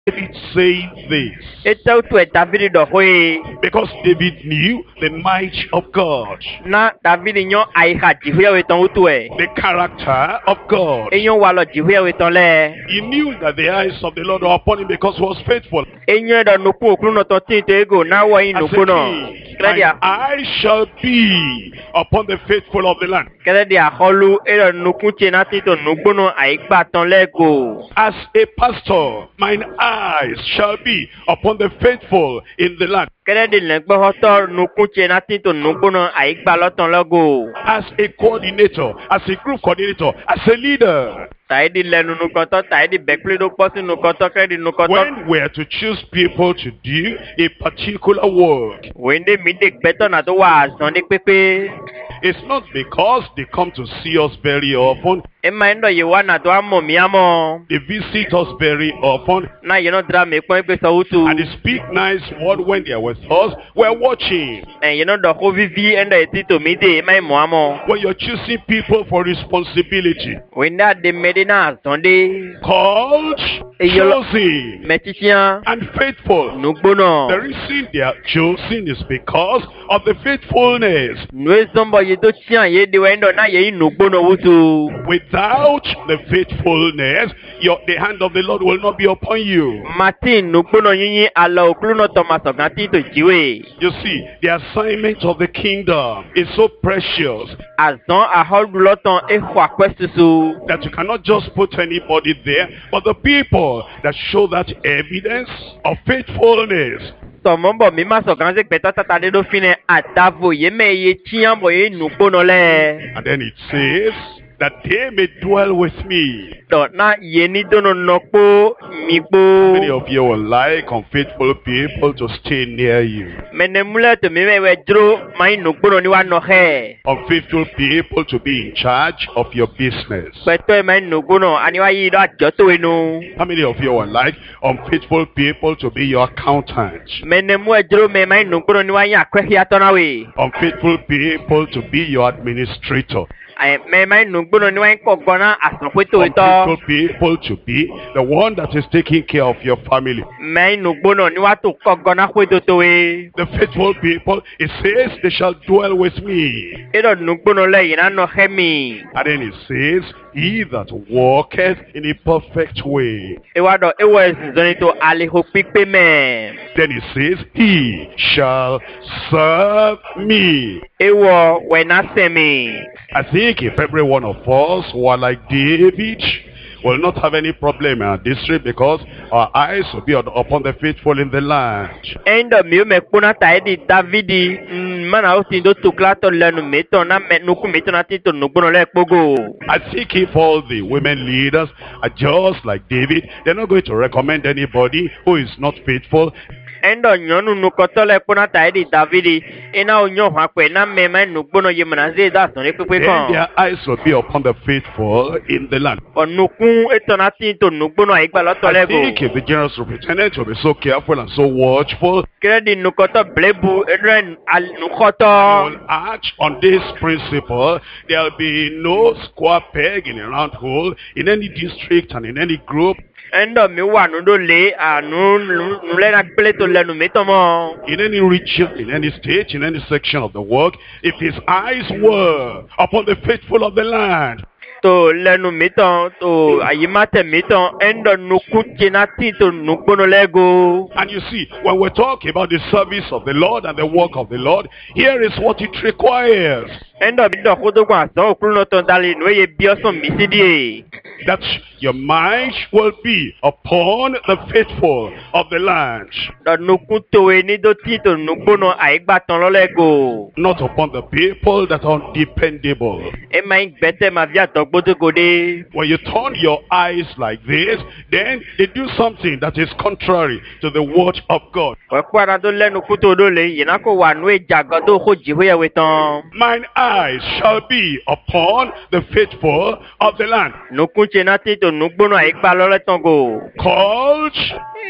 David saying this? Etau tu David do hoi. Because David knew the might of God, Na David nyo ai ha jihuya weton utue. the character of God. Enyo walo jihuya weton le. He knew that the eyes of the Lord were upon him because he was faithful. Enyo do nuku okunu no tonti te ego na wa yin As a nuku no. king, my eyes shall be upon the faithful of the land. Kede dia holu ero nuku che na ti to nuku no ai gba ton lego. As a pastor, mine eyes shall be upon the faithful in the land. Kede di legbe hoto nuku che na ti to nuku no ai gba loton lego. As a coordinator, as a group coordinator, as a leader. Taidi lenu nukoto, taidi bekli do posi nukoto, kredi nukoto. When we are to choose people to do a particular work, Wende midik beto na to wa zondik pepe. it's not because they come to see us very often, Ema endo yewa na to amo miamo. they visit us very often, Na yeno dra me kwen pe sa utu. and they speak nice word when they are with us. We're watching. En yeno do ko vivi endo eti to mide ema mo amo. When you're choosing people for responsibility, Wenda de medina zonde. called, chosen, Metitian. and faithful. Nugbono. The reason they are chosen is because of the faithfulness. Nwe zombo ye do tian ye de wendo na ye nugbono utu. Without the faithfulness, the hand of the Lord will not be upon you. Martin nugbono yinyin ala okulu no tomaso ganti to jiwe. You see, the assignment of the kingdom is so precious Azon ahol loton e kwa kwesusu. that you cannot just put anybody there, but the people that show that evidence of faithfulness. Somombo mi ma so ganze peto tata de do fine atavo ye me ye tian bo ye nugbono le. And then it says that they may dwell with me. Do na ye ni dono nokpo mipo. Many of you will like unfaithful people to stay near you. Menemule to mi we dro mai nugbono ni wa no he. Unfaithful people to be in charge of your business. Peto mai nugbono ani wa yi do ajoto enu. How many of you will like unfaithful people to be your accountant? Menemu dro me mai nugbono ni wa yi akwehi atona we. Unfaithful people to be your administrator. Ai me mai nugbono ni wa yi kogona asopweto Unfaithful ito. people to be the one that is taking care of your family. Mai nugbono ni wa to kogona kweto to we. The faithful people, it says they shall dwell with me. Edo nugbono le yi na no hemi. And then it says, he that walketh in a perfect way. Ewa do ewa zoni to aliho pikpe me. Then it says, he shall serve me. Ewa wena semi. I think if every one of us were like David, we'll not have any problem in our district because our eyes will be upon the faithful in the land. Endo miyo me kuna taedi Davidi. Mana o tindo tukla to lenu meto na nuku meto na tito nugbono le kpogo. I think if all the women leaders are just like David, they're not going to recommend anybody who is not faithful. Endo nyonu nukoto le kuna taedi Davidi. Ena o nyo hakwe na mema nugbono ye manaze da sonre pepe Then kon. their eyes will be upon the faithful in the land. O nuku eto na tito nugbono aigba loto I lego. think if the general superintendent will be so careful and so watchful, Kredi nukoto blebu edren al he nukoto. will act on this principle. There will be no square peg in a round hole in any district and in any group. Endo mi wa nudo le nule na kpele to le nu metomo. In any region, in any state, in any section of the work, if his eyes were upon the faithful of the land, To le nu meton to ayimate meton endo nuku chenati to nukbono lego. and you see, when we're talking about the service of the Lord and the work of the Lord, here is what it requires. Endo bido kodo kwa so okuluno to dali nweye bioso misidi. That your mind will be upon the faithful of the land, Do nuku to ni do tito nukbono aigba ton lo lego. not upon the people that are undependable. E mai bete ma via dogbodo gode. When you turn your eyes like this, then they do something that is contrary to the word of God. Kwa na do le nuku to do le yina ko wa nwe jagado ko jihoya weton. Mine eyes shall be upon the faithful of the land, Nuku chenati to nukbono aigba lo le tongo. called,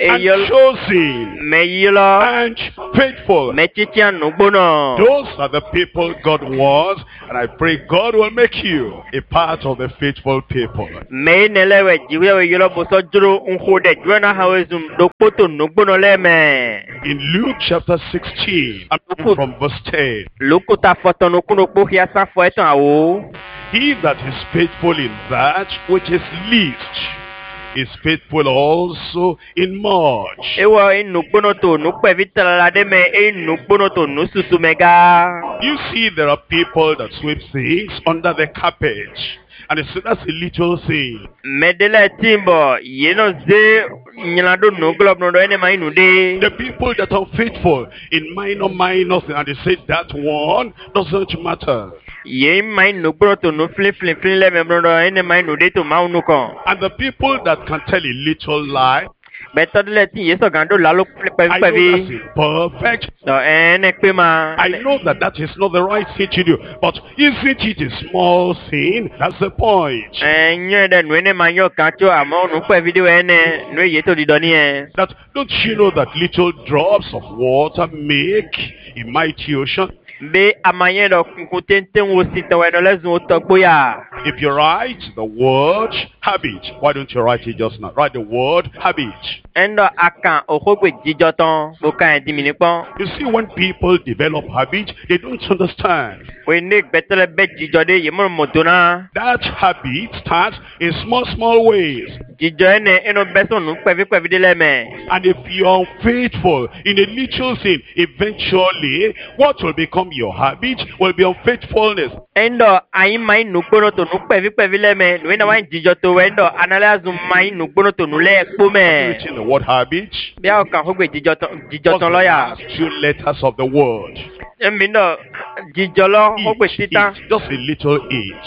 and Eyol. chosen Meyilo. and faithful. Mechicha nugbono. Those are the people God wants, and I pray God will make you a part of the faithful people. Me nelewe jiwe yolo boso juro unhode jwana hawezum dokpoto nugbono leme. In Luke chapter 16, and from verse 10, Lukuta foto nukuno pohia sa foeton awo. he that is faithful in that which is least is faithful also in much. Ewa nugbono to nukpe vitala deme nugbono to nususu mega. You see, there are people that sweep things under the carpet, and they say that's a little thing. Medele timbo yeno ze nyalado nuglob no ene mainude. The people that are faithful in minor things, and they say that one doesn't matter. Ye main nugbono to no flip le membro ene mainude to maunuko. And the people that can tell a little lie, Better let yeso gando lalo I know that's pevi. imperfect. So ene pema. I know that that is not the right thing to do, but isn't it a small thing? That's the point. Nye de nwene manyo kancho amo nukpe video ene nwe yeto di doni That don't you know that little drops of water make a mighty ocean? Be amanye do kuntente wosita weno lezu otogboya. If you write the word habit, why don't you write it just now? Write the word habit. Endo akan okogbe jijoton boka endimini pon. You see, when people develop habit, they don't understand. We nek betele be jijode yemo modona. That habit starts in small ways. Jijo ene eno beso nukpe vi leme. And if you're unfaithful in a little thing, eventually what will become your habit will be unfaithfulness. Endo ayi mai nukbono to nukpe vi leme. Nwena wain jijoto wendo analazu mai nukbono to nule ekpome. Written the word habit. Bia okan okogbe What's jijoton the loya. last two letters of the word? Emindo jijolo okogbe titan. Just a little h.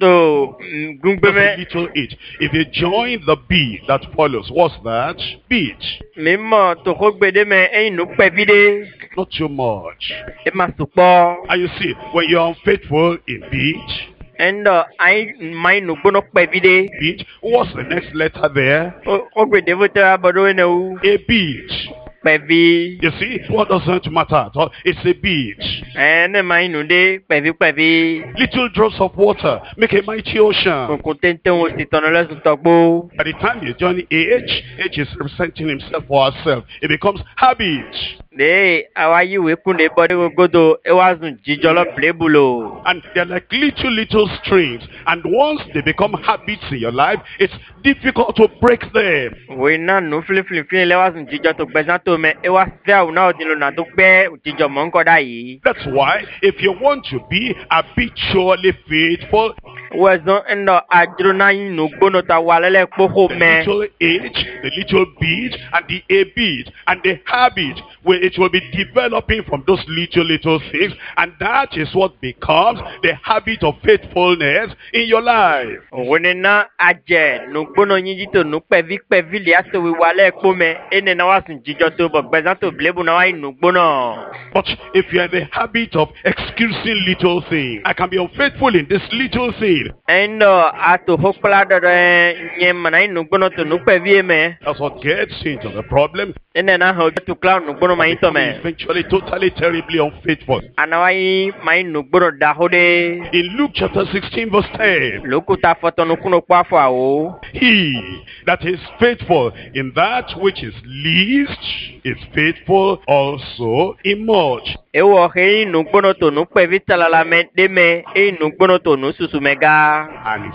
So Just a gungbeme. little h. If you join the B that follows, what's that? Beach. Mimo to okogbe de me eyin nukpe vide. Not too much. E ma supo. And you see, when you're unfaithful in beach, Endo ayi mai nukbono kpe vide. beach, what's the next letter there? Ogbe devotera bodo ene u. A beach. Pevi. You see, what doesn't matter at all? It's a beach. Ene mai nude pevi. Little drops of water make a mighty ocean. Kontente wo si tonole su togbo. By the time you join H is representing himself or herself. It becomes habit. De awayi we kunde body wo godo e wazun jijolo blebulo. And they're like little strings. And once they become habits in your life, it's difficult to break them. We na nu flip le wazun jijo to gbesan me e wa fe una odilo na to pe jijo mo nko da yi. That's why if you want to be habitually faithful, Wazon endo adrona yin no gbono ta walele poko the me. little H, the little beat, and the A beat, and the habit, where it will be developing from those little things, and that is what becomes the habit of faithfulness in your life. Wone na aje no gbono yin jito no pevi li aso wi wale po me ene na wasun jijo to bo gbesan to blebu na wa yin no gbono. But if you are in the habit of excusing little things, I can be unfaithful in this little thing. Endo ato hokla do nyem na yin no gbono to no pevi me. That's what gets into the problem. Ene na ho to clown no gbono ma yin to me. Eventually totally terribly unfaithful. Anawai mai no gbono da hode. In Luke chapter 16 verse 10, Lokuta foto no kuno kwa fo awo. he that is faithful in that which is least is faithful also in much. Ewo he no gbono to no pevi talala me de me e no gbono to no susu mega. And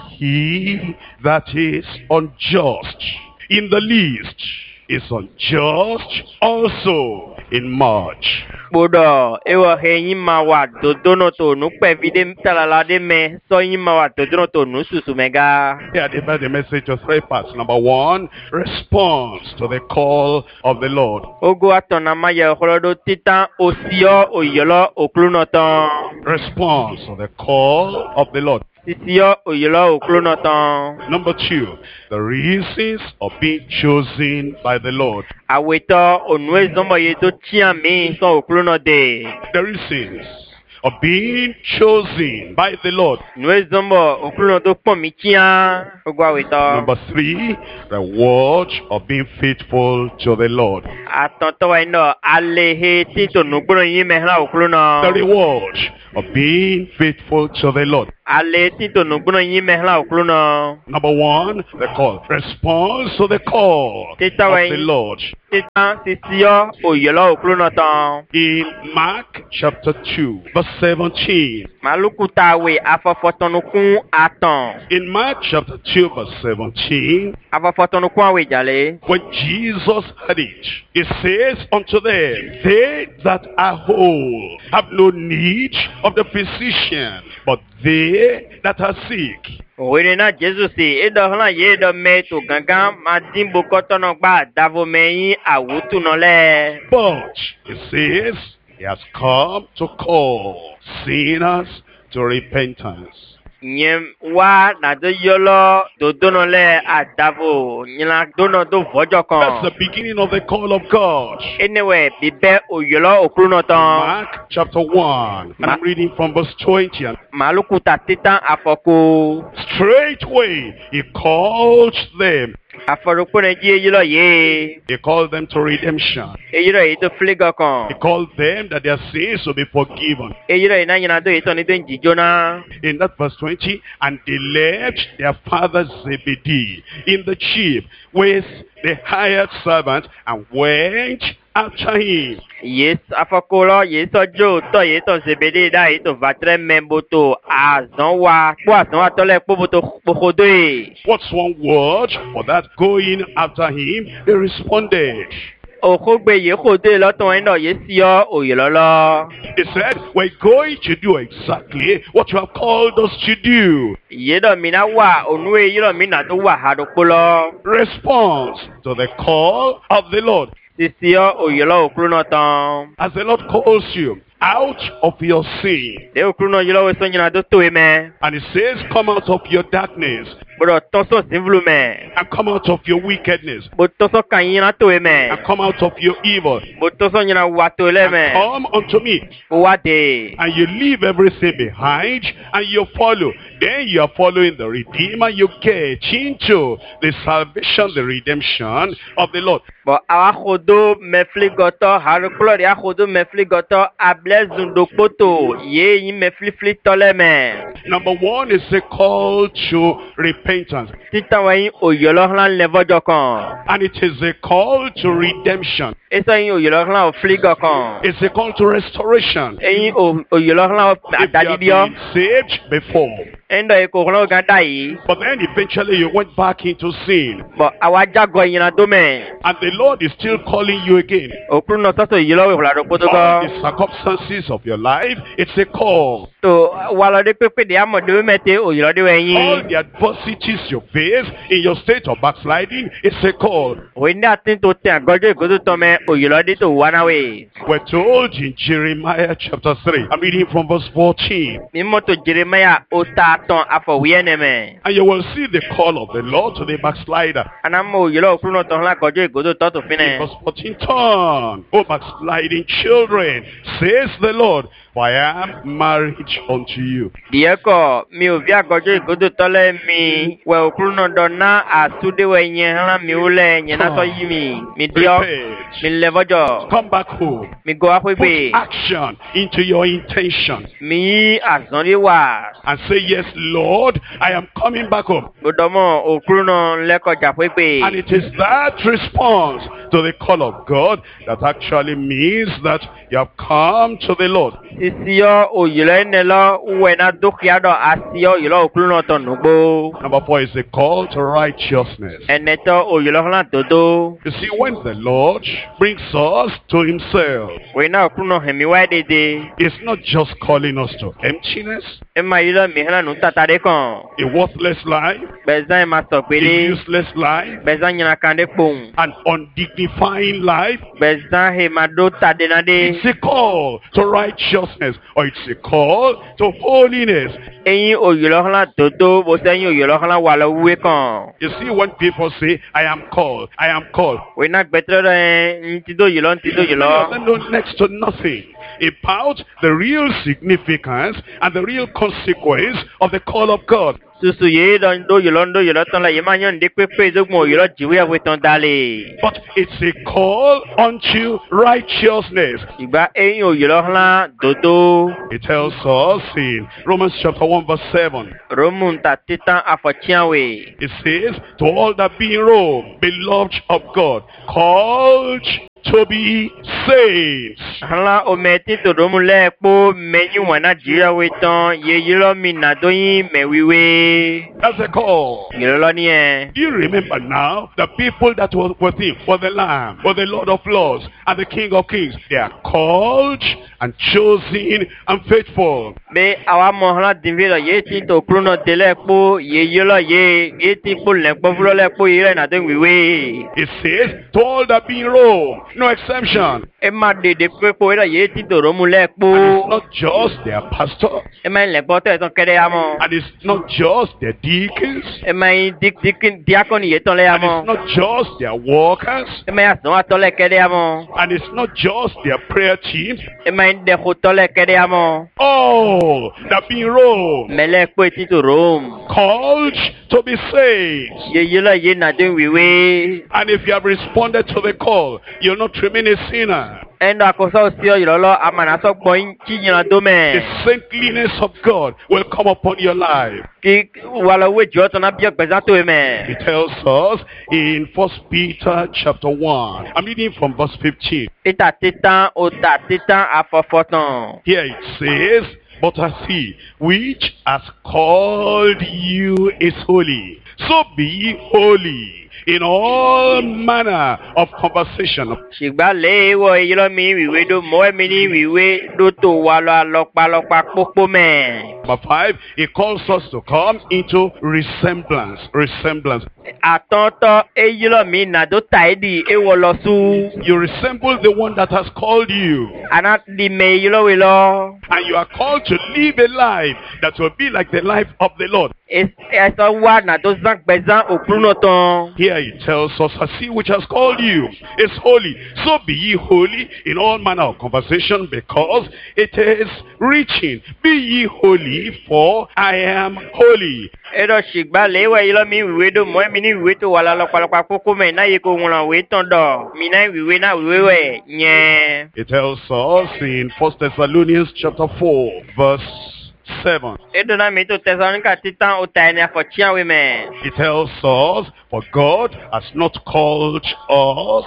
he that is unjust in the least is unjust also in much. Bodo ewo he yin ma wa dodono to no pevi de talala de me so yin ma wa dodono to no susu mega. Here they divide the message to three parts. Number one, response to the call of the Lord. Ogo atona ma ye holodo titan osio oyolo oklunoton. Response to the call of the Lord. Sisio oyolo oklunoton. Number two, the reasons of being chosen by the Lord. Aweto onwe zomo ye to tia mi so okluno de. The reasons of being chosen by the Lord. Nous zombo okuluno to pon mi kia ogwa weto. Number 3, reward of being faithful to the Lord. Atonto wa ino alehe tito nugbono yin mehla okuluno. The reward of being faithful to the Lord. Ale tito nugbono yin mehla okuluno. Number 1, the call. Response to the call of the Lord. Tita sisio oyelo okuluno ton. In Mark chapter 2, verse 17. Malukutawe afofotonukun aton. In Mark chapter 2, verse 17, Afofotonukun awe jale. when Jesus heard it, he says unto them, they that are whole have no need of the physician, but they that are sick. Wele na Jesus si edo hla ye do me to gangan madimbo kotono gba davo meyin awutu no le. But he says he has come to call sinners to repentance. Nyem wa na do yolo do dono le adavo nyina dono do vojo That's kan. the beginning of the call of God. Anyway, bibe oyolo okruno ton. Mark chapter 1, and I'm reading from verse 20. And Malukuta titan afoko. straightway he called them. Aforoko na ji yolo ye. He called them to redemption. Eyiro yi to fligo He kan. called them that their sins will be forgiven. Eyiro yi na nyina do ito ni do njijona. In that verse 20, and they left their father Zebedee in the ship with the hired servant and went after him. Yes, afakolo yes ojo to yes to sebede da yes to vatre memboto azon wa po azon wa tole po boto pokodo e. What's one word for that going after him? They responded. Okogbe ye kode loton eno yes yo oyelolo. He said, we're going to do exactly what you have called us to do. Ye do mina wa onwe ye do mina to wa hadopolo. Response to the call of the Lord. Sisi yo oyelo okruno ton. As the Lord calls you out of your sin, De okruno yelo we so nyina do to me. and he says, come out of your darkness, Bodo toso sinvlu me. and come out of your wickedness, Bo toso kan yina to me. and come out of your evil, Bo toso nyina wa to le and me. come unto me, Wa de. and you leave everything behind, and you follow. Then you are following the Redeemer. You get into the salvation, the redemption of the Lord. Bon, awa khodo mefli goto, haruklo ya khodo mefli goto, ablez poto, ye yi mefli fli tole men. Number 1 is a call to repentance, Tita wa yin oyolo hlan levo jokan. and it is a call to redemption. Eso yin oyolo hlan o fli gokan. It's a call to restoration. Yin oyolo hlan o If you have adadidio. been saved before, Endo e ko hlan o ganda yi. but then eventually you went back into sin, Bon, awa jago yin na do men. and the Lord is still calling you again. Okru no soso oyolo we hlan poto All go. the circumstances of your life, it's a call. To walo de pepe de amo de mete oyolo de we All yin. the adversities you face in your state of backsliding, it's a call. Wende atin to te agojo igodo to me oyolo de to wana we. We're told in Jeremiah chapter 3, I'm reading from verse 14, Mimoto Jeremiah otaton afọ wiene me. and you will see the call of the Lord to the backslider. Anamo yelo okruno ton la kojo igodo toto fine. Verse 14, turn, O backsliding children, says the Lord, for I am married unto you. Dieko mi ovia kojo igodo tole mi we okruno dona asude we nyehla mi ule nyena so yimi. Mi dio Repent. mi levojo. Come back home. Mi go Put akwebe. action into your intention Mi azonri wa. and say, yes, Lord, I am coming back home. Bodomo okruno leko And japwepe. it is that response to the call of God that actually means that you have come to the Lord. Sisiyo oyelo enelo uwena dukiado asiyo yelo okruno ton nugbo. Number 4 is the call to righteousness. Eneto oyelo hlan dodo. You see, when the Lord brings us to himself, Wena okruno hemi wa dede. he's not just calling us to emptiness, Emma yilo mihela nu tatare kan. a worthless life, Bezan ma so a pele. useless life, Bezan nyina kande pon. an undignifying life. Bezan he ma do tadenade. It's a call to righteousness, or it's a call to holiness. Eyin oyolo hlan dodo. Bo se yin oyolo hlan wala uwe kan. You see, when people say, I am called, I am called, Wena gbetre do ntido yilo ntido many of yilo. them know next to nothing. about the real significance and the real consequence of the call of God. Susu ye don do yolondo yoloton la yemanyon de pepe zogmo yolo jiwe weton dale. But it's a call unto righteousness. Igba eyin o yolo hla dodo. It tells us in Romans chapter 1 verse 7. Romun ta titan afochianwe. It says, to all that be in Rome, beloved of God, called to be saints. Hla o meti to romun le po menyu wana jiwe weton ye yolo mi na doyin mewiwe. That's a call. Yolo ni e. Do you remember now the people that were with him, were the Lamb, were the Lord of Lords, and the King of Kings? They are called and chosen and faithful. Be awa mo hla dinvilo ye ti to kruno tele po ye yolo ye ti po le po vulo le po ye na don wiwe. It says, to all that be in Rome, no exception. Emma de pepo era ye ti to romun le And po. it's not just their pastor, Emma le po to ton kede amo. and it's not just their deacons, Emma diakon ye ton le and amo. it's not just their workers, Emma ya son atole kede amo. and it's not just their prayer teams. Emma de hotole kede amo. All that be in Rome, Mele po ti to Rome. called to be saved. Ye yolo ye na don wiwe. And if you have responded to the call, you'll not remain a sinner. Endo akosa o si o yolo amana so gbon ti yan do The me. saintliness of God will come upon your life. Ki wala we jo ton na bi ogbesan to me. It tells us in 1 Peter chapter 1. I'm reading from verse 15. Ita titan o ta titan afofotan. Here it says, but as he which has called you is holy, so be ye holy in all manner of conversation. Shigba le wo yolo mi wiwe do mo mi ni wiwe do to wala lopa popo me. Number 5, he calls us to come into resemblance. Resemblance. Atonto e yolo mi na do taidi e wo lo su. You resemble the one that has called you. Ana di me yolo we lo. And you are called to live a life that will be like the life of the Lord. Eso wa na do zank bezan okruno ton. Here he tells us, as he which has called you is holy, so be ye holy in all manner of conversation, because it is written, be ye holy, for I am holy. Edo shigba le wo yolo mi wiwe do mo mi ni wiwe to wala lopa popo me na ye ko won we ton do. Mi na wiwe na wiwe we nye. It tells us in 1 Thessalonians chapter 4, verse 7. Edo na mi to Thessalonica titan o ta ni afochian we me. It tells us, for God has not called us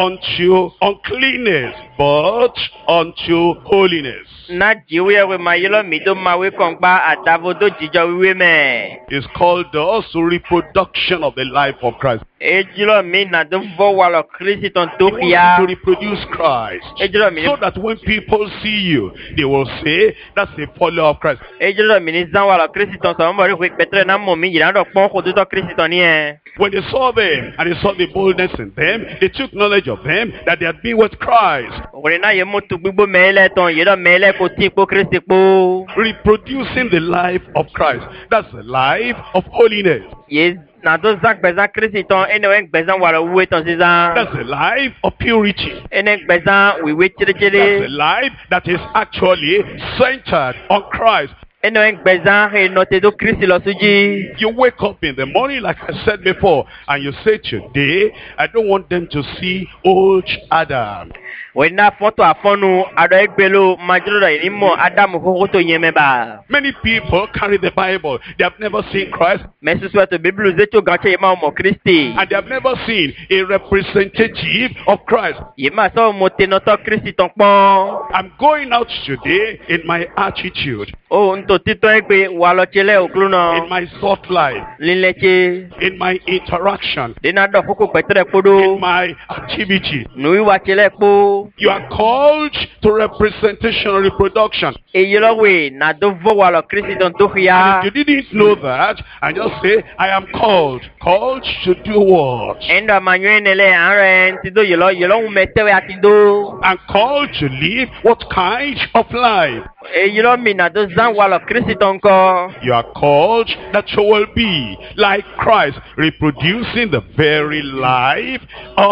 unto uncleanness, but unto holiness. Na jiwe we ma yolo mi do ma we kongba adavo do jijo wiwe me. He's called us to reproduction of the life of Christ. Ejilo mi na do vo walo Kristi ton He to wants ya. to reproduce Christ. Ejilo mi So that when people see you, they will say, that's a follower of Christ. ejilo mi ni zan walo Kristi ton so mo ri pe petre na mo mi yira do pon ko do Kristi ton ni e. When they saw them, and they saw the boldness in them, they took knowledge of them, that they had been with Christ. Ore na ye mo tu gbigbo mele ton ye do mele ko ti po Kristi po. Reproducing the life of Christ. That's the life of holiness. Ye na do zan bezan Kristi ton ene we bezan walo we ton sizan. That's the life of purity. Ene bezan we chire That's the chire. life that is actually centered on Christ. Ene we bezan he no te do Kristi lo suji. You wake up in the morning, like I said before, and you say, today, I don't want them to see old Adam. We na foto afonu ado egbelo majuro da ni mo Adam ko to yeme ba. Many people carry the Bible. They have never seen Christ, Mesu so to Bible zeto gache yema mo Kristi. and they have never seen a representative of Christ. Yema so mo te no to Kristi ton pon. I'm going out today in my attitude, O nto tito egbe walo chele in okluno. my thought life, Lileche in my interaction, dina do koko petre in podo. my activity. Nui wa chele po. You are called to representation or reproduction. E yelo we na do vo walo Kristi ton to ya. If you didn't know that, and just say, I am called. Called to do what? Endo manywene le anren ti do yelo umetewe atindo. And called to live what kind of life? E yelo mi na do zan walo Kristi ton ko. You are called that you will be like Christ, reproducing the very life of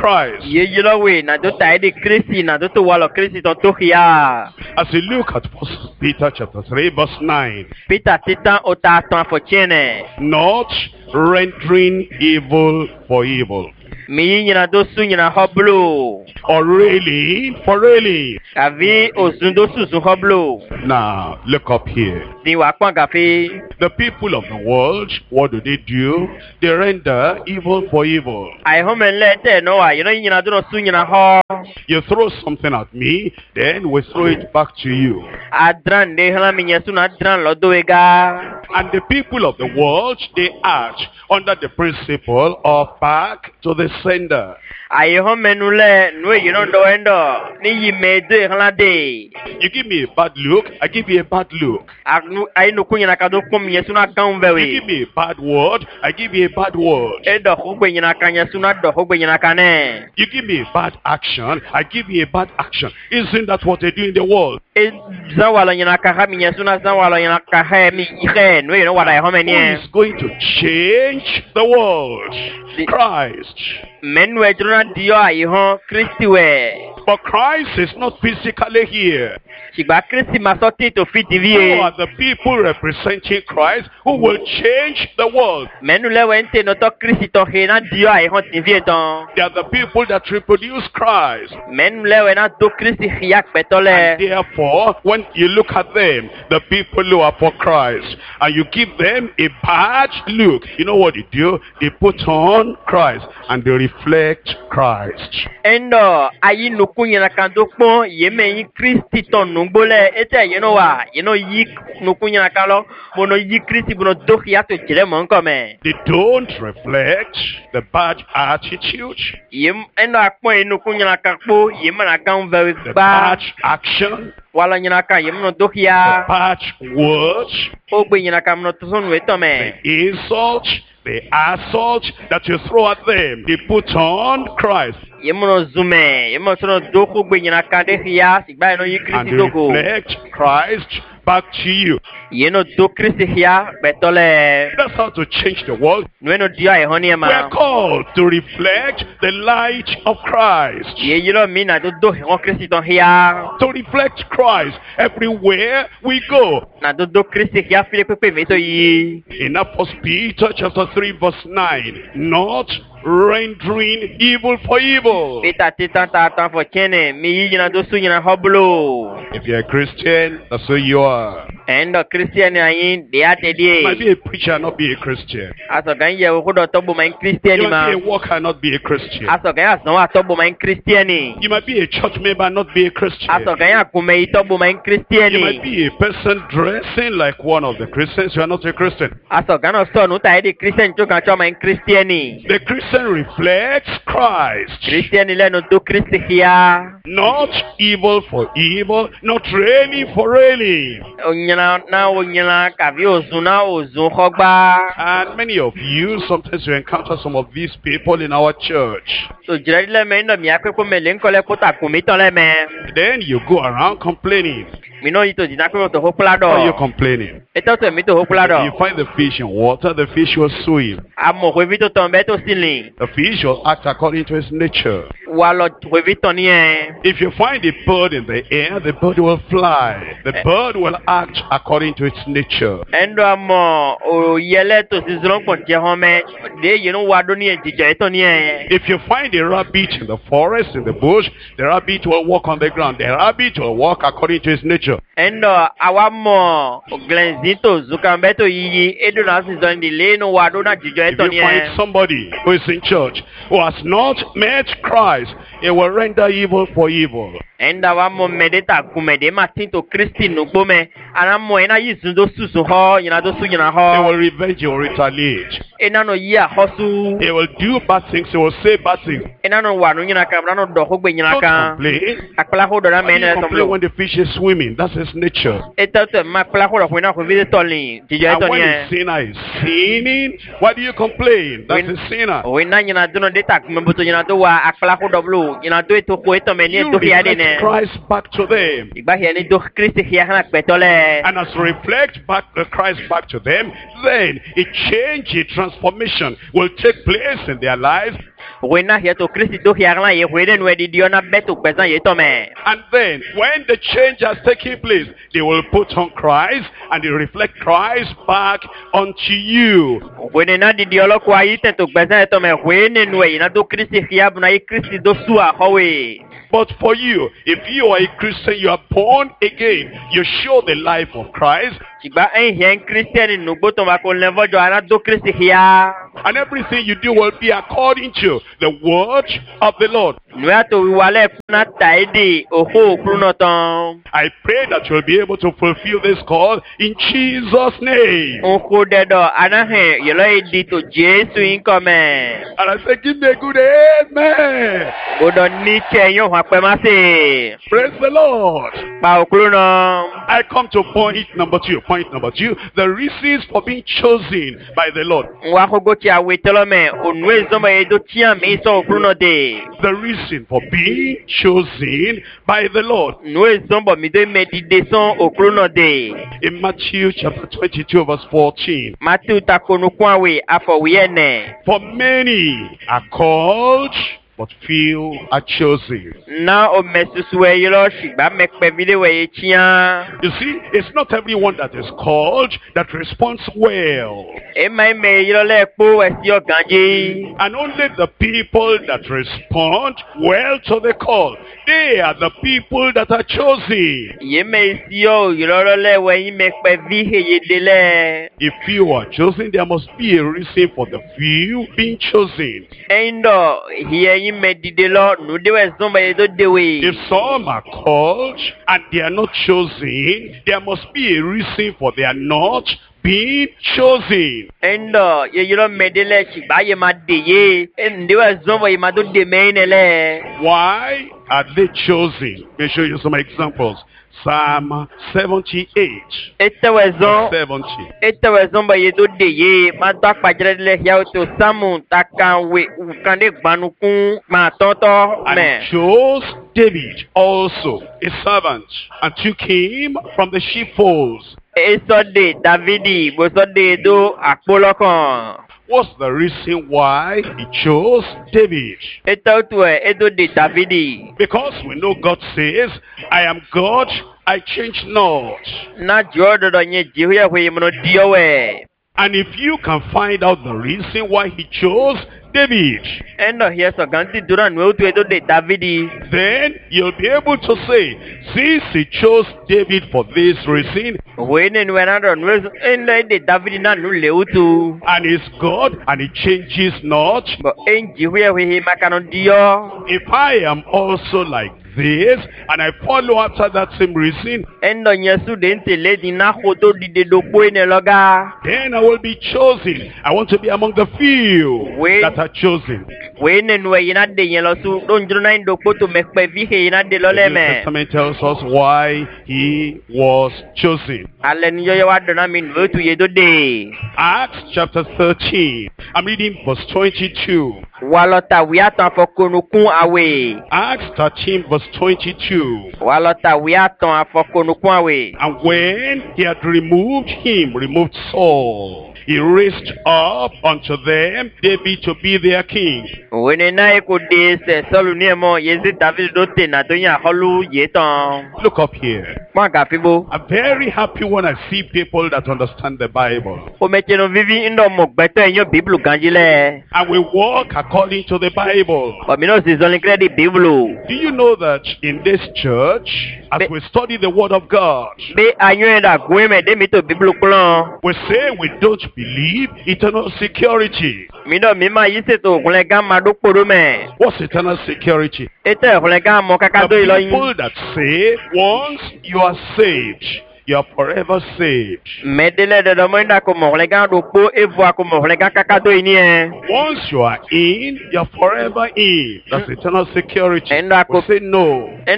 Christ. Ye yilo we na do tai di Kristi na do to walo Kristi to tokia. As you look at 1 Peter chapter 3 verse 9. Peter titan ota ton fo chene. Not rendering evil for evil. Mi nyina do su nyina hoblo. Or railing for railing. Kavi ozundo susu hoblo. Now, look up here. Di wa kwa gafi. The people of the world, what do? They render evil for evil. Ai homen lete no wa yino nyina do su nyina ho. You throw something at me, then we throw it back to you. Adran de hala mi nyesu na adran lo do ega. And the people of the world, they act under the principle of back to the sender. Ai homen ule no yino do endo. Ni yime de hala de. You give me a bad look, I give you a bad look. Ai no kunya na kado kom nyesu na kan You vewe. give me a bad word, I give you a bad word. E do hogbe nyina kan nyesu na do hogbe nyina kane. You give me a bad action, I give you a bad action. Isn't that what they do in the world? E zawala nyina ka ha mi nyesu na zawala nyina ka ha mi ihe no yino wada homen Who ye. is going to change the world? Christ. Men we drona dio ai ho Kristi we. But Christ is not physically here. Sigba Kristi masoti to fit Who vie. are the people representing Christ who will change the world? Men le wente no to Kristi to he na dio ai ho tivie ton. They are the people that reproduce Christ. Men le we na do Kristi hiak betole. Therefore, when you look at them, the people who are for Christ, and you give them a bad look, you know what they do? They put on Christ and they reflect Christ. Endo ayi nukunya na kando pon yeme yi Kristi ton nugbole ete yeno wa yeno yi nukunya na kalo mono yi Kristi bono dokia to jire mon kome. They don't reflect the bad attitude, Yem endo akpon nukunya na kakpo yema na kan very the bad bad action, wala nyina ka yem no the dokia bad words, ogbe nyina ka no to son we to me. the insult, the assault that you throw at them. They put on Christ Yem no zume yem no doko gbe nyina ka de hia sigba no yi and Kristi they doko. reflect Christ back to you. Yeno do Kristi hia betole That's how to change the world. no dio ai honi We ma. are called to reflect the light of Christ. Ye yilo mina do ho Kristi ton hia. To reflect Christ everywhere we go. Na do Kristi hia file pepe me to yi. In that 1 Peter chapter 3 verse 9, not rendering evil for evil. Pita titan ta for chene mi yi na do su na hoblo. If you're a Christian, that's who you are. Endo Christian ayin de ate You might die. be a preacher, not be a Christian. Aso gan ye wo do to bo man Christian You ma. might be a worker, not be a Christian. Aso gan aso wa to bo man Christian. You might be a church member, not be a Christian. Aso gan ya kume to bo man Christian. You might be a person dressing like one of the Christians. You are not a Christian. Aso gan so no ta di Christian to kan cho man Christian. The Christian reflects Christ. Christian le no do Kristi hia. Not evil for evil, not railing for railing. Onyana ka vi ozuna ozun hogba. And many of you, sometimes you encounter some of these people in our church. So jirele me ndo mi akwe me lenkole kota kumi ton le me. Then you go around complaining. Mi no yito dina kwe to Why hopla do. are you complaining? Eto to mi to hopla do. You find the fish in water, the fish will swim. Amo kwe vito tombe to silin. The fish will act according to its nature. Walo kwe vito ni e. If you find a bird in the air, the bird will fly. The bird will act according to its nature. Endo amo o yele to sizlon konche home. De yeno wado ni e jijo eto ni e. If you find a rabbit in the forest, in the bush, the rabbit will walk on the ground. The rabbit will walk according to its nature. Endo awamo glenzito zukambeto yiyi edo na sizlon di le no wado na jijo If eto ni you find e. somebody who is in church who has not met Christ, he will render evil for evil. Enda wamo medeta kumede matinto Kristi nugbo me. Anamo ena yizundo susu ho yina do su yina He ho. will revenge, he will retaliate. Ena no yi hosu. He will do bad things, he will say bad things. Ena no wanu nyina ka bra no do ho gbe nyina Don't ka. complain. Akpla ho do na Why me do you na complain tomlo. when the fish is swimming? That's his nature. Eta to ma akpla ho do ho na ho vide tolin. Jijo And eto when ni a e. sinner is sinning, why do you complain? That's When- a sinner. O ina nyina do no deta kumbuto nyina do wa akpla ho do blu. Nyina do eto ko eto me ni You do hia de reflect ne. Christ back to them. Igba hia ni do Kristi hia na petole. And as you reflect back Christ back to them, then a change, a transformation will take place in their lives. Wena hiato Kristi do hiarla ye wede nwe di diona betu kwezan ye tome. And then, when the change has taken place, they will put on Christ and they reflect Christ back unto you. Wene na di diolo kwa yite to kwezan ye tome wene nwe na do Kristi hiabu na ye Kristi do suwa howe. But for you, if you are a Christian, you are born again, you show the life of Christ. Chiba en hien Christian no boto ma ko levo jo ana do Kristi hia. And everything you do will be according to the word of the Lord. Nwe to wale na taidi oho krunoton. I pray that you'll be able to fulfill this call in Jesus' name. Oko dedo ana he yelo edi to Jesu inkome. And I say, give me a good amen. Odo ni cheyo hwape mase. Praise the Lord. Pa okruno. I come to point number 2. Point number 2, the reasons for being chosen by the Lord. The reason for being chosen by the Lord. In Matthew chapter 22 verse 14. For many are called, but few are chosen. You see, it's not everyone that is called that responds well. And only the people that respond well to the call, they are the people that are chosen. If few are chosen, there must be a reason for the few being chosen. If some are called and they are not chosen, there must be a reason for their not being chosen. Why are they chosen? Let me show you some examples. Psalm 78. 70. And chose David also, a servant, and took him from the sheepfolds. What's the reason why he chose David? Because we know God says, I am God, I change not. And if you can find out the reason why he chose David, then you'll be able to say, since he chose David for this reason, and he's God, and he changes not, if I am also like this, and I follow after that same reason, then I will be chosen. I want to be among the few that are chosen. The New Testament tells us why he was chosen. Acts chapter 13. I'm reading verse 22. Acts 13 verse 22. And when he had removed Saul, he raised up unto them David to be their king. Look up here. I'm very happy when I see people that understand the Bible. And we walk according to the Bible. Do you know that in this church, as we study the Word of God, we say we don't believe eternal security. What's eternal security? The people that say, once you are saved, you are forever saved. Once you are in, you are forever in. That's eternal security. We say no. We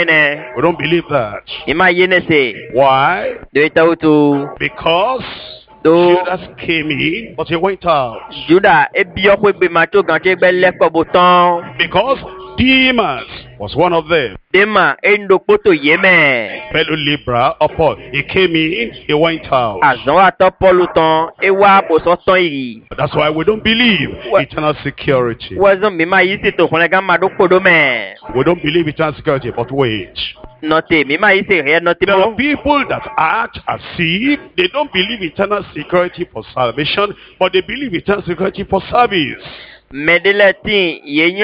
don't believe that. Why? Because Do Judas came in, but he went out. Juda ebio kwe be macho ganche be lepo boton. Because Demas was one of them. Dema endo poto yeme. Fellow Libra of Paul. He came in, he went out. Azon ato poluton ewa bosoton iri. That's why we don't believe eternal security. Wazon mima yisi to kolega mado kodo me. We don't believe eternal security, but wait. Note mima yisi re note There are mo. people that act as if they don't believe eternal security for salvation, but they believe eternal security for service. Medele tin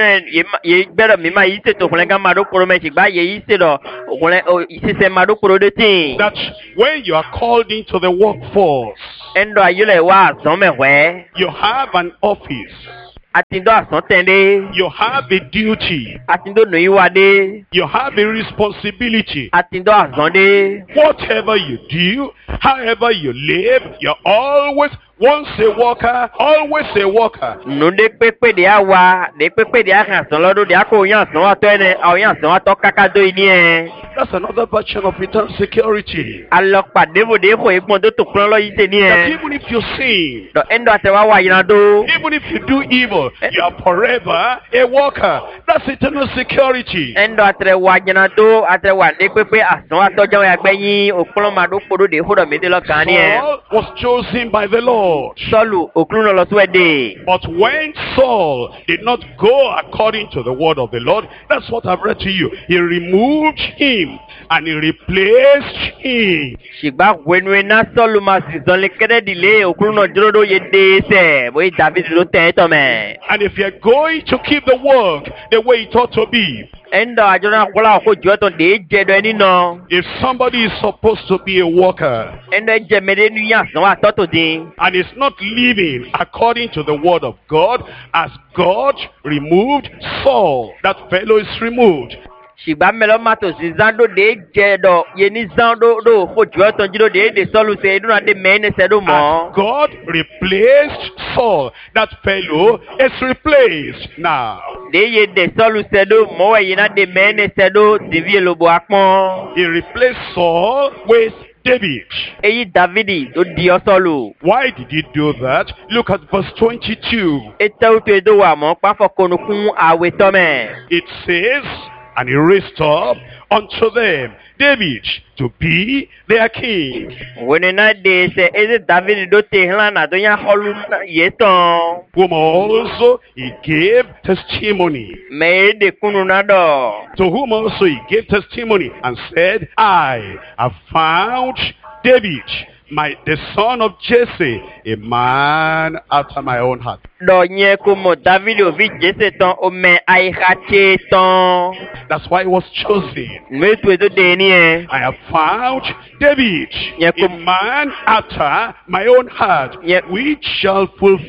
ye gbero mima yisi to kolega mado kodo me tigba ye yisi do kole yisi mado kodo de tin. That when you are called into the workforce, Endo ayule wa azon me we. you have an office, Atindo azon tende. you have a duty, Atindo no iwade. you have a responsibility. Atindo azon de. Whatever you do, however you live, you're always once a worker, always a worker. No de pepe de awa, de pepe de akan son lodo de ako yan son ato ene, o yan son ato kakado ini e. That's another version of eternal security. Alok pa devo de ko ipon do to plan lo yite ni That e. even if you sin, Do endo atewa wa yana do. even if you do evil, you are forever a worker. That's eternal security. Endo atewa yana do, atewa de pepe ason ato jawe agbeyin, okpolo ma do podo de hodo me de lo kan ni e. Saul was chosen by the Lord. Solu okluno lo swede. But when Saul did not go according to the word of the Lord, that's what I've read to you. He removed him and he replaced him. Shigba wenwe na Solu ma sizon le kede dile okluno jrodo ye de se. Boy David lo te to me. And if you're going to keep the work the way it ought to be, Endo ajona kola ko joto de jedo eni no. if somebody is supposed to be a worker Endo jemede nu yan son atoto din. and is not living according to the word of God, as God removed Saul, that fellow is removed. Shigba melo mato zinzando de jedo ye ni zando do ko joto jiro de Solu se edu na de mene se do mo. As God replaced Saul, that fellow is replaced now. De ye de Solu se do mo ye na de mene se do divi lobo akpon. He replaced Saul with David. Eyi Davidi do di Solu. Why did he do that? Look at verse 22. Ete uto edo wa mo pa fo konukun awe to me. It says, and he raised up unto them David to be their king, Wene na de se eze Davidi do te hlan na do yan holu ye ton. whom also he gave testimony. Me de kunu na do. To whom also he gave testimony and said, I have found David, the son of Jesse, a man after my own heart. Do nye kumo Davidi o vi jese ton o men ai hache ton. That's why he was chosen. Me tu edo de ni e. I have found David, a man after my own heart, which shall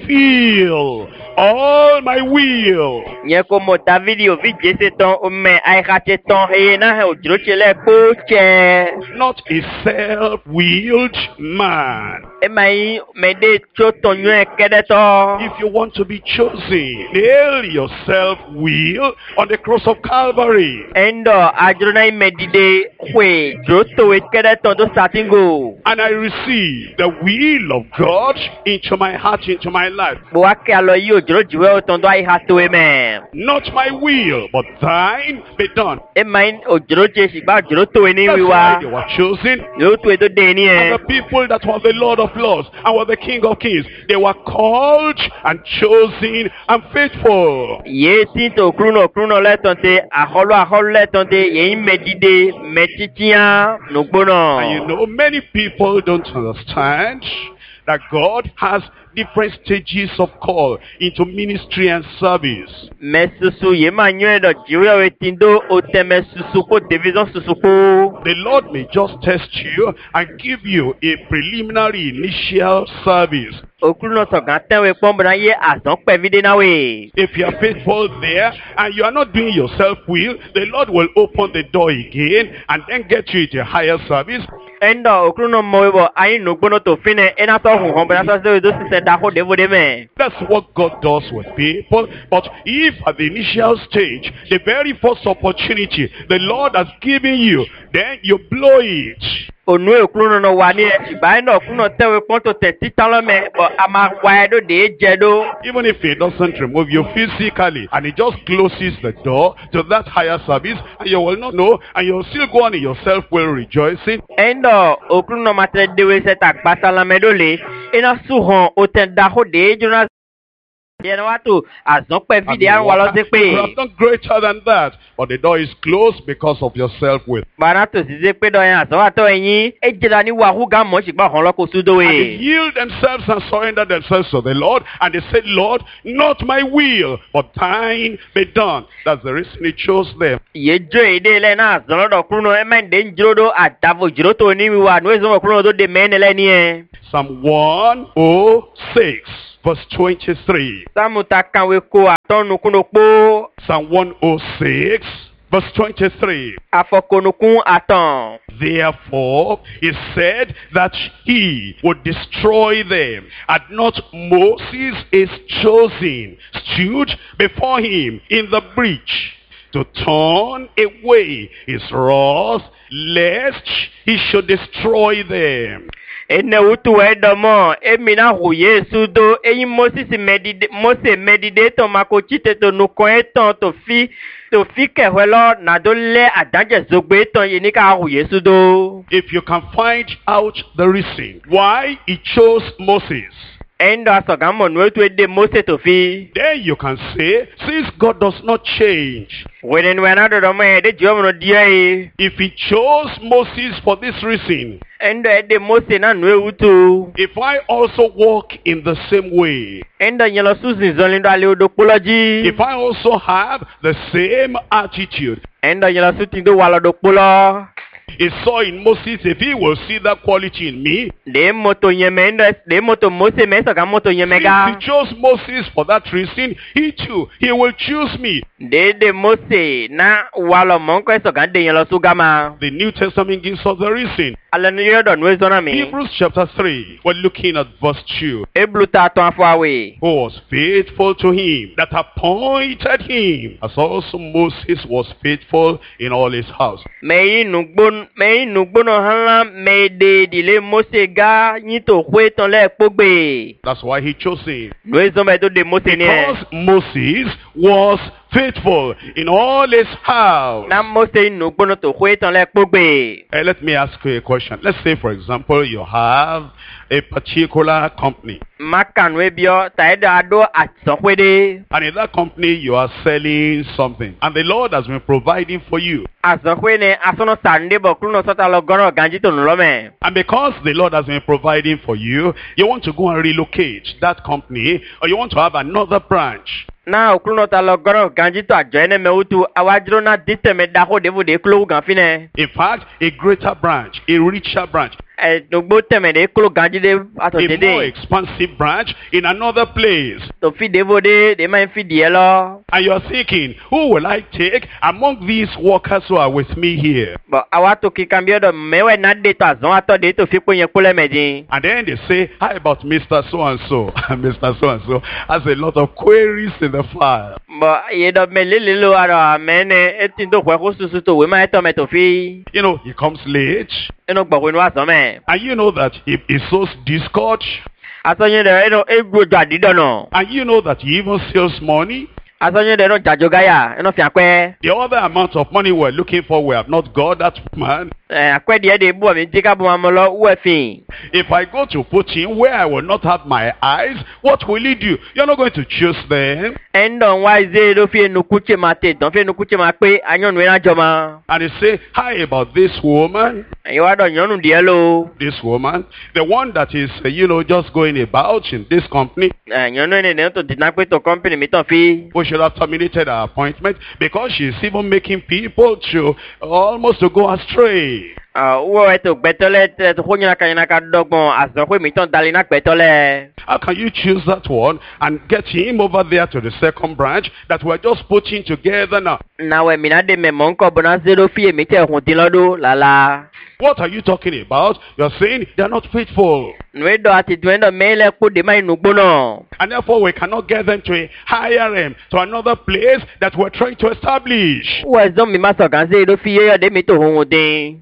fulfill all my will. Nye kumo Davidi o vi jese ton o men ai hache ton he na he o jiro chele ko che. Not a self-willed man. E mai me de cho ton yue kede to. If you want to be chosen, nail your self-will on the cross of Calvary. Endo ajiro na me dide kwe jiro to e kede ton do satingo. And I receive the will of God into my heart, into my life. Bo ake alo yi o jiro jiwe o ton do ai ha to e me. Not my will, but thine be done. E mai o jiro che shigba jiro to e ni That's why wiwa. they were chosen. Yo tu edo de ni And e. the people that were the Lord of Lords and were the King of Kings, they were called and chosen and faithful. Ye ti to kruno le ton te aholo le ton te ye me dide me titian no gbono. And you know, many people don't understand that God has different stages of call into ministry and service. Me susu ye ma nyo do jiwe o tindo o te me susu ko division susu ko. The Lord may just test you and give you a preliminary initial service. Okruno so gan ten we pon bra ye asan pe vide na we. If you are faithful there and you are not doing your self-will, the Lord will open the door again and then get you into a higher service. Endo okruno mo bo ayin no gbono to fine ena to hun hon bra so se do se da ho devo de me. That's what God does with people. But if at the initial stage, the very first opportunity the Lord has given you, then you blow it. onu ekunu no wa ni ibai no kuno tewe ponto teti talome but ama wa do de jedo. Even if he doesn't remove you physically and he just closes the door to that higher service, and you will not know, and you'll still go on in yourself will rejoicing. Endo okunu no matre dewe se tak pasalame dole ina suhon otenda ho de jona. You have done greater than that, but the door is closed because of your self-will. And they yield themselves and surrender themselves to the Lord, and they said, Lord, not my will, but thine be done. That's the reason he chose them. Psalm 106. Verse 23. Psalm 106, verse 23. Therefore, he said that he would destroy them. Had not Moses is chosen, stood before him in the breach to turn away his wrath, lest he should destroy them. Ene utu edomo emina huye sudo eyi Moses medide to makochite to nukon eton to fi kehwelo na do le adanje zogbe eton yenika huye sudo. If you can find out the reason why he chose Moses, then you can say, since God does not change, if he chose Moses for this reason, if I also walk in the same way, if I also have the same attitude, he saw in Moses, if he will see that quality in me, since he chose Moses for that reason, he too, he will choose me. The New Testament gives us the reason. Hebrews chapter 3, we're looking at verse 2. Who was faithful to him that appointed him, as also Moses was faithful in all his house. That's why he chose him. Because Moses was faithful in all his house. Let me ask you a question. Let's say, for example, you have a particular company. And in that company, you are selling something. And the Lord has been providing for you. And because the Lord has been providing for you, you want to go and relocate that company, or you want to have another branch. Na okruno ta logoro ganji to ajoine meutu awajrona diteme daho devo de klo ganfine. In fact, a greater branch, a richer branch. A more expansive branch in another place. To feed they might feed yellow. And you're thinking, who will I take among these workers who are with me here? But I want to kick and be the mewe not data zone after they to fit when you pull them. And then they say, how about Mr. So and so? Mr. So and so has a lot of queries in the file. But you don't make little man you know, he comes late. And you know that he sows discord. And you know that he even steals money. The other amount of money we're looking for, we have not got that man. If I go to put him where I will not have my eyes, what will he do? You're not going to choose them. And they say, hi about this woman. This woman, the one that is, just going about in this company. We should have terminated her appointment because she's even making people to almost to go astray. How can you choose that one and get him over there to the second branch that we're just putting together now? What are you talking about? You're saying they're not faithful. And therefore we cannot get them to hire them to another place that we're trying to establish. And then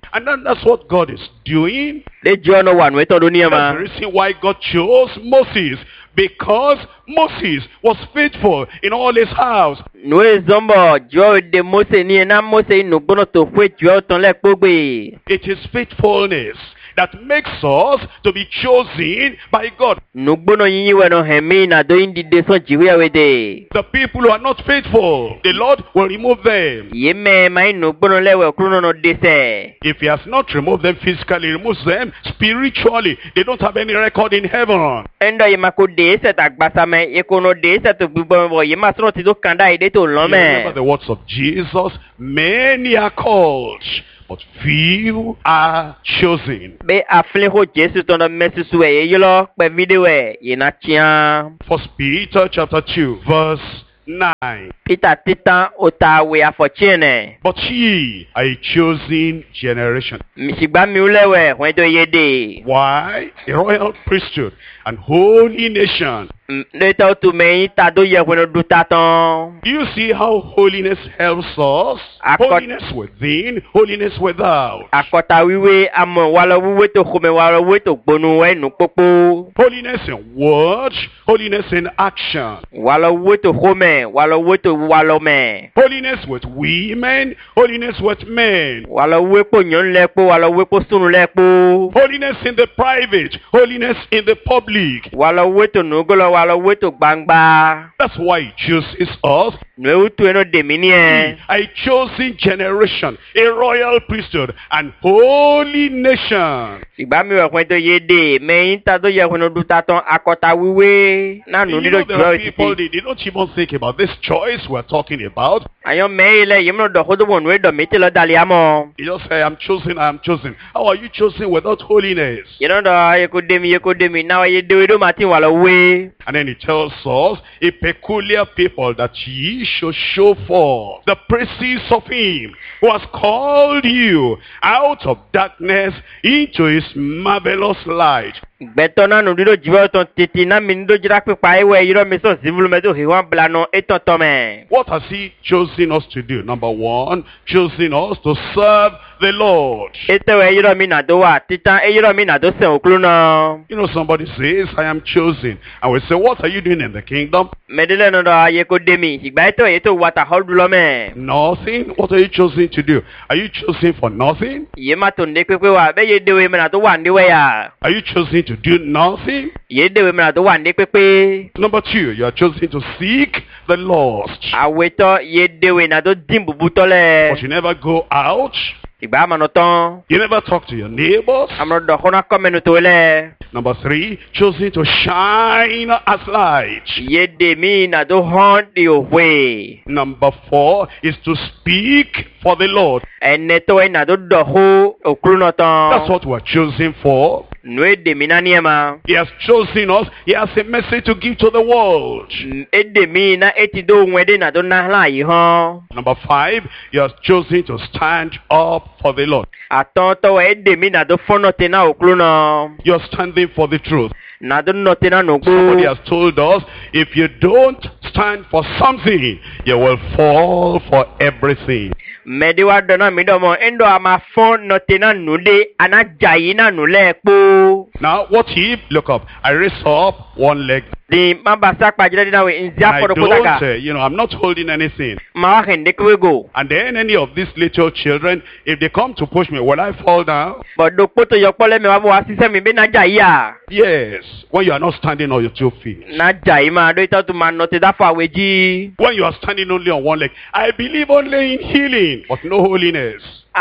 And that's what God is doing. Le John wa nu eto do ni That's the ma. reason why God chose Moses. Because Moses was faithful in all his house. Nu ezombo jo de Mose ni na Mose nu gbono to fwe jo ton le pogbe. It is faithfulness that makes us to be chosen by God. Nu gbono yin we no hemi na do indi de so jiwe we de. The people who are not faithful, the Lord will remove them. Ye me mai nu gbono le we kru no de se. If he has not removed them physically, he removes them spiritually. They don't have any record in heaven. Endo ye mako de se tagbasa me e kono de se to gbogbo bo ye ma so ti do kanda ide to lo You remember me. the words of Jesus, many are called, but few are chosen. Be afle ho Jesu to no mesi su e ye lo pe video e ye na tia. 1 Peter chapter 2, verse 9. Peter titan ota we afochene. But ye are a chosen generation. Misigba mi ulewe when do ye de. Why? A royal priesthood and holy nation. Later to me ta do ye when do taton. Do you see how holiness helps us? Holiness within, holiness without. Akota wiwe amo wala wiwe to kome wala wiwe to gbonu we nu popo. Holiness in word, holiness in action. Wala wiwe to kome, wala wiwe to wala me. Holiness with women, holiness with men. Wala wiwe po nyon lepo, wala wiwe po sunu lepo. Holiness in the private, holiness in the public. Wala wiwe to nugolo, wala wiwe to gbangba. That's why he chooses us. Nwe utu eno deminien. A chosen generation, a royal priesthood, and holy nation. Sigba mi we when do ye de, me ta do ye when do taton akota wiwe. Na nu You do know, there are joy people, titi. they don't even think about this choice we're talking about. Ayo me ile yemno do hodo won we do miti lo dali amo. You just say, I'm chosen, I'm chosen. How are you chosen without holiness? You know do ye ko demi now ye do do mati wala we. And then he tells us, a peculiar people that ye should show forth the praises of him who has called you out of darkness into his marvelous light. Beto na nu do jiwa ton titi na min do jira pe pa ewe yiro mi so civil me do hiwan blano eton me. What has he chosen us to do? Number one, chosen us to serve the Lord. Etewe yiro mi na do wa titan e yiro mi na do se oklu na. You know, somebody says, I am chosen. And we say, what are you doing in the kingdom? Medele no do ye ko demi. Igba eto wata holdu lo me. Nothing. What are you chosen to do? Are you chosen for nothing? Ye ma ton de pepe wa be ye dewe me na do wa ndiwe ya. Are you chosen to do nothing? Ye dewe me na do wa ndi pepe. Number two, you are chosen to seek the lost. Aweto ye dewe na do dimbubu tole. But you never go out. Igba ma no ton. You never talk to your neighbors. Amro do hona come no tole. Number three, chosen to shine as light. Ye de mi na do hon di owe. Number four is to speak for the Lord. Eneto e na do ho okru no That's ton. what we're chosen for. Nwe de mi na niema. He has chosen us. He has a message to give to the world. E de mi na eti do nwede na do na hla yi hon. Number five, he has chosen to stand up for the Lord. Aton to e de mi na do fono te na okru no. You're standing for the truth. Na do no te na no Somebody gbo. has told us, if you don't stand for something, you will fall for everything. Medi wa do na mi do mo endo ama fon no te na nu de ana jayi na nu le po. Now, what if, look up, I raise up one leg. Di mabasa pa jira di na we And nzia I for don't, kotaka. I'm not holding anything. Ma wa hende kwe go. And then any of these little children, if they come to push me, will I fall down? But do poto yo pole me wa bo asise mi be na jayi ya. Yes, when you are not standing on your two feet. Na jayi ma do ita tu ma no te da fa weji. When you are standing only on one leg. I believe only in healing, but no holiness.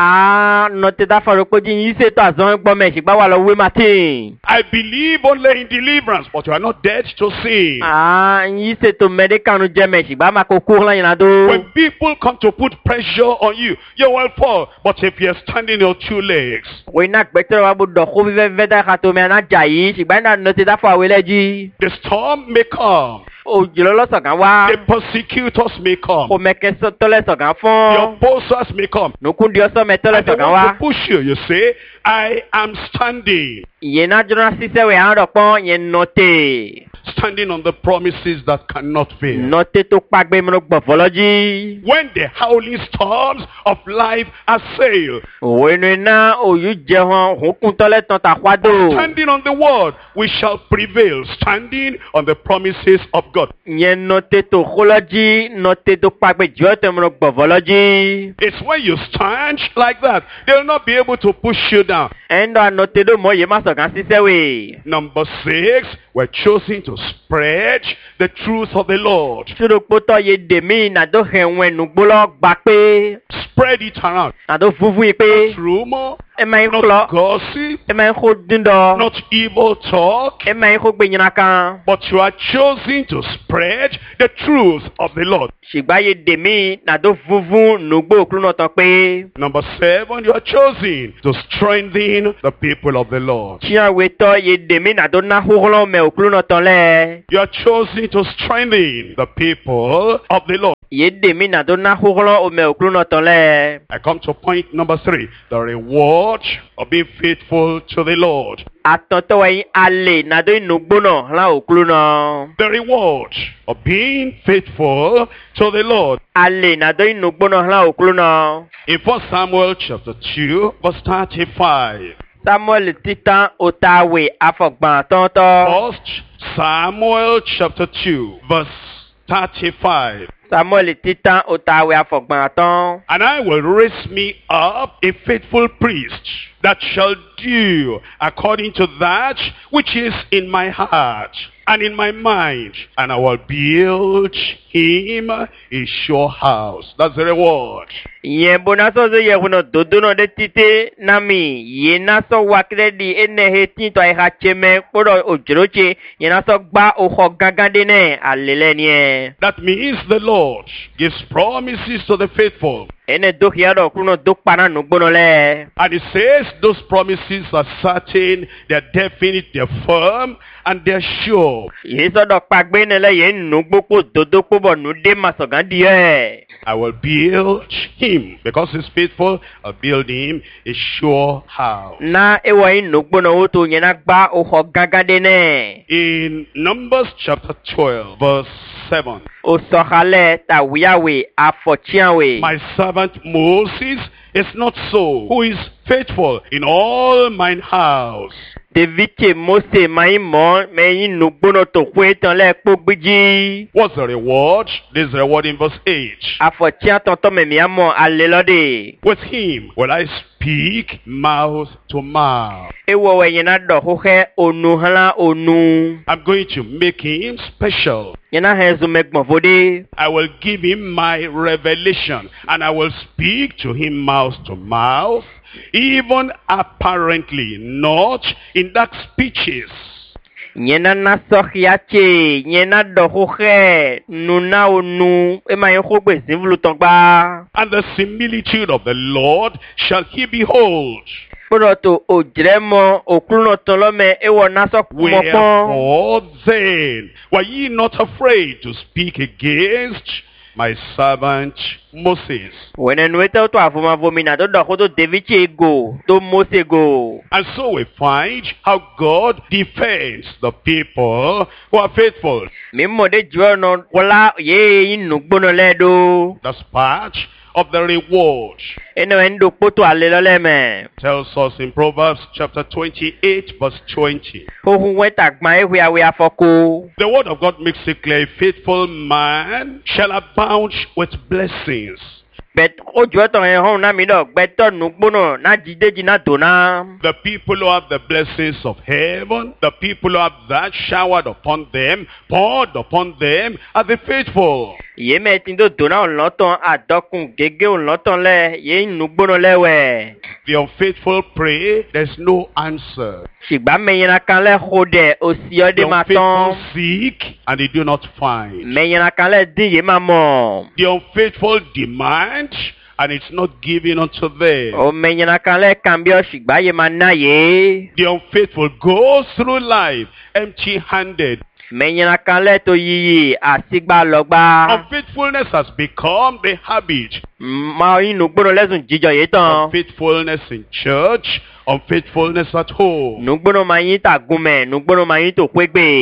Ah, no te da fa ro ko ji yi se to azon gbo me sigba wa lo we matin. I believe only in deliverance, but you are not dead to sin. Ah, yi se to me de kanu je me sigba ma ko ku lan yana do. When people come to put pressure on you, you will fall. But if you are standing on two legs, We na gbete wa bu do ko vive veda ka to me na jayi sigba na no te da fa we leji. the storm may come, O jilo lo so kan wa. the persecutors may Ko come, me ke so to le so kan the fon. opposers may come. No kun dio so me to le And they so kan want wa. to push you. You say, I am standing. Ye na jona sise we an do pon ye no te. standing on the promises that cannot fail. Nọ́tẹ́ tó pàgbé mọ́nà gbọ̀fọ́ lọ́jí. When the howling storms of life assail, Òwe inú iná òyú jẹ hàn òkun tọ́lẹ̀ tán tàkwádò. standing on the word, we shall prevail, standing on the promises of God. Yẹn nọ́tẹ́ tó kó lọ́jí, nọ́tẹ́ tó pàgbé jọ́ tẹ̀ mọ́nà gbọ̀fọ́ lọ́jí. It's when you stand like that, they will not be able to push you down. Ẹ̀ńdọ̀ ànọ́tẹ́ tó mọ̀ yé má sọ̀kan sísẹ́ wè. Number 6, we're choosing to spread the truth of the Lord. Sùdò kpótọ́ yé dèmí nàdó hẹ̀wọ̀n nùgbólọ́ gbà pé. Spread it around. Nàdó fúfú yìí pé. Rumor, Ẹ máa ń not kúlọ̀. gossip, Ẹ máa ń kó dúndọ̀. not evil talk, Ẹ máa ń kó gbẹ̀yìnà kan. but you are choosing to spread the truth of the Lord. Ṣìgbà yé dèmí nàdó fúfú nùgbó òkúlùnà tán pé. Number 7, you are choosing to strengthen the people of the Lord. Tíyàwó tọ́ yé dèmí nàdó ná hóhólọ́ mẹ́ òkúlùnà tán lẹ̀. You are choosing to strengthen the people of the Lord. Yé dèmí nàdó ná hóhólọ́ mẹ́ òkúlùnà tán lẹ̀. I come to point number 3, the reward of being faithful to the Lord. Àtọ̀tọ̀ wẹ̀yìn alè nàdó ìnùgbónà lá òkúlùnà. The reward of being faithful to the Lord. Alè nàdó ìnùgbónà lá òkúlùnà. In 1 Samuel chapter 2, verse 35. Samuel titan otawe afọgbọn tọ́tọ́. 1 Samuel chapter 2, verse 35. Samuel titan otawe afọgbọn tán. And I will raise me up a faithful priest that shall do according to that which is in my heart and in my mind, and I will build him a sure house. That's the reward. Ìyẹn bó náà sọ́sọ́ yẹ fún òdodo náà dé títí námi yìí náà sọ wá kílẹ̀ di ẹnẹ́ tí tọ́ ẹ̀ka tẹ́mẹ́ kpọ́dọ̀ òjòlótse yìí náà sọ gbá òkò gángan dé náà àlélẹ́ ni ẹ̀. That means the Lord gives promises to the faithful. Ẹnẹ́ dókìá dọ̀ kúrò dó kpaná nùgbónà lẹ̀. And it says those promises are certain, they're definite, they're firm, and they're sure. Yìí sọ́dọ̀ kpagbé nílẹ̀ yìí nùgbókò dodo kpọ́bọ̀ nùdé masọ̀gán di ẹ̀. I will build him, because he's faithful, I'll build him a sure house. Na ewa yìí nùgbónà wò tó yẹn náà gbá òkò gángan dé náà. In Numbers chapter 12, verse 7, Osọ̀kalẹ̀ tàwíyàwé àfọ̀tíyàwé. my servant Moses is not so, who is faithful in all mine house. David Mose mayi mọ mẹyin nugbónà tó kún tán lẹ́ẹ̀kpó gbíjí. What's the reward? This reward in verse 8. Àfọ̀tíyà tọ̀tọ̀ mẹ̀mí àmọ́ alẹ́ lọ́dẹ̀. With him will I speak mouth to mouth. Ewọ wẹ̀ yẹn náà dọ̀ hóhẹ́ onu hàn onu. I'm going to make him special. Yẹn náà hẹ́ zomẹ́gbọ̀n fòdé. I will give him my revelation, and I will speak to him mouth to mouth, even apparently not in dark speeches. Yẹn náà ná sọ́kìá tse yẹn náà dọ̀ hóhẹ́ nuna onu ema yẹn kó gbèsè wúlò tán gbá. And the similitude of the Lord shall he behold. Kpọ́dọ̀ tó òjìrẹ́ mọ òkúrúnà tán lọ́mẹ ewọ náà sọ kúmọ̀ pọ́n. Wherefore then were ye not afraid to speak against my servant Moses? Wẹ́nẹ̀ nu ètò tó àfọmọ́fọmi náà tó dọ̀ kó tó David tse go tó Mose go. And so we find how God defends the people who are faithful. Mi mọ̀ dé jù ọ̀nà wọlá yéé inú gbóná lẹ́ẹ̀dọ́. That's part of the reward. Ẹnu ẹ̀ ń do kpótó alẹ́ lọ́lẹ́mẹ̀. Tells us in Proverbs chapter 28, verse 20. Hóhun wẹ́tà gbọ́n ehwe awe afọ́kó. The word of God makes it clear, a faithful man shall abound with blessings. Bẹ̀t ó jù ọ̀tọ̀ ẹ̀ hàn náà mi dọ̀ gbẹ́tọ̀ nù gbóná náà jídéjì náà tó náà. The people who have the blessings of heaven, the people who have that showered upon them, poured upon them, are the faithful. Yé mẹ́tí tó tó náà lọ́tọ̀ àdọ́kùn gégé lọ́tọ̀ lẹ̀ yé nù gbóná lẹ́wẹ̀. The unfaithful pray, there's no answer. Ṣìgbà mẹ́yìnà kan lẹ́ kó dẹ̀ òsì The ọdẹ máa tán. unfaithful seek, and they do not find. Mẹ́yìnà kan lẹ́ dín yé máa mọ̀. The unfaithful demand, and it's not given unto them. Ó mẹ́yìnà kan lẹ́ kàn bí ọ̀ṣìgbà yé máa ná yé. The unfaithful goes through life empty-handed. Mẹ́yìnà kan lẹ́ tó yíyí àsìgbà lọ́gbà. Unfaithfulness has become the habit. Máa inú gbóná lẹ́sùn jíjọ yé tán. Unfaithfulness in church, unfaithfulness at home. Nùgbóná máa yín tàgùnmẹ̀, nùgbóná máa yín tó pégbè.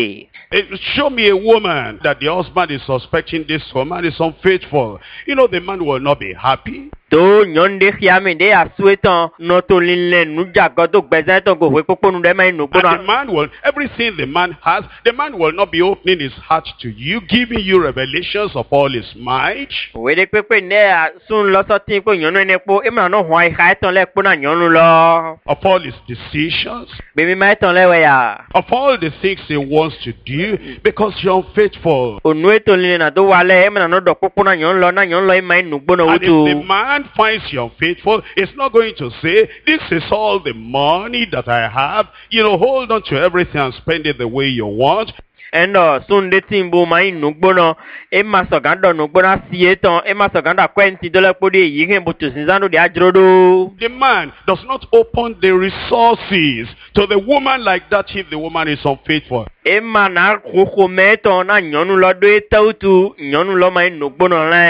Show me a woman that the husband is suspecting this woman is unfaithful. You know, the man will not be happy. To nyonde khiame de asuetan no to linle nuja godo gbeze to go we poponu de mai And nugbono. the man will, everything the man has, the man will not be opening his heart to you, giving you revelations of all his might, We de pepe ne sun lo so tin ko nyonu ne po e ma no ho ai khai ton le po na nyonu lo. of all his decisions, Be mi mai ton le we ya. of all the things he wants to do, because you're unfaithful. Onu eto linle na do wale e ma no do popo na nyonu lo e mai nugbono And if the utu. man finds you unfaithful, it's not going to say, this is all the money that I have. You know, hold on to everything and spend it the way you want. Endo sun de timbo mai nugbono e ma so gando nugbono sieton e ma so gando kwenti do le po de yi hen butu sinzando de ajrodo. The man does not open the resources to the woman like that if the woman is unfaithful. E ma na koko meton na nyonu lo do e tautu nyonu lo mai nugbono la